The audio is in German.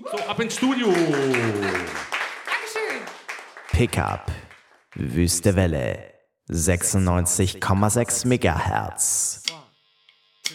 So, ab ins Studio. Dankeschön. Pickup, Wüste Welle, 96,6 Megahertz.